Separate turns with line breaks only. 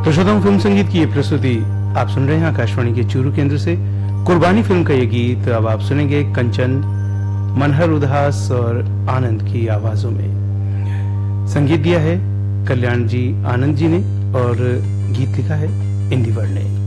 श्रोताओं, फिल्म संगीत की ये प्रस्तुति आप सुन रहे हैं आकाशवाणी के चूरू केंद्र से। कुर्बानी फिल्म का ये गीत अब आप सुनेंगे कंचन, मनहर उदास और आनंद की आवाजों में। संगीत दिया है कल्याण जी आनंद जी ने और गीत लिखा है इंदिवर ने।